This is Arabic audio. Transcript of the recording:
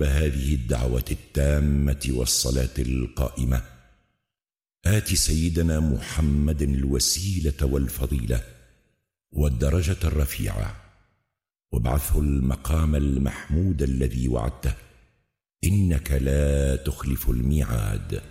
فهذه الدعوة التامة والصلاة القائمة آت سيدنا محمد الوسيلة والفضيلة والدرجة الرفيعة وابعثه المقام المحمود الذي وعدته إنك لا تخلف الميعاد.